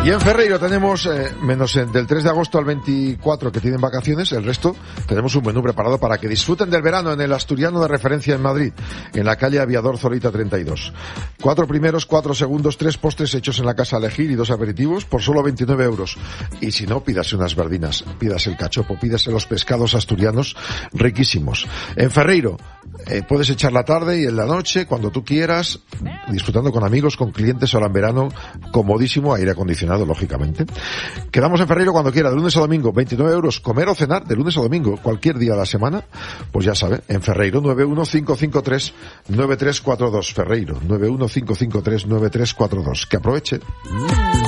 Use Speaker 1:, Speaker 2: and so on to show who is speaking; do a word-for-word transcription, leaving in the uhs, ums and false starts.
Speaker 1: Y en Ferreiro tenemos, eh, menos en, del tres de agosto al veinticuatro que tienen vacaciones, el resto tenemos un menú preparado para que disfruten del verano en el Asturiano de referencia en Madrid, en la calle Aviador Zorita treinta y dos. Cuatro primeros, cuatro segundos, tres postres hechos en la casa a elegir y dos aperitivos por solo veintinueve euros. Y si no, pídase unas verdinas, pídase el cachopo, pídase los pescados asturianos riquísimos. En Ferreiro eh, puedes echar la tarde y en la noche, cuando tú quieras, disfrutando con amigos, con clientes, ahora en verano, comodísimo, aire acondicionado, lógicamente. Quedamos en Ferreiro cuando quiera, de lunes a domingo, veintinueve euros, comer o cenar, de lunes a domingo, cualquier día de la semana, pues ya sabe, en Ferreiro, nueve uno cinco cinco tres nueve tres cuatro dos, Ferreiro, nueve uno cinco cinco tres nueve tres cuatro dos. Que aproveche.